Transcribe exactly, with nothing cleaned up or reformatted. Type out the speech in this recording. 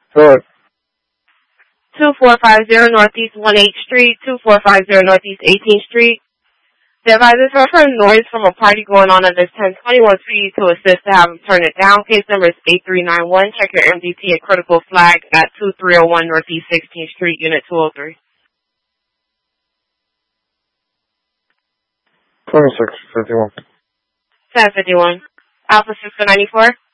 Sure. two four five zero Northeast one eighth Street, two four five zero Northeast eighteenth Street. The advisors refer noise from a party going on at this ten twenty-one for you to assist to have them turn it down. Case number is eight three nine one. Check your M D T at critical flag at two three zero one Northeast sixteenth Street, Unit two oh three. twenty-six fifty-one. ten fifty-one. Alpha Cisco ninety-four.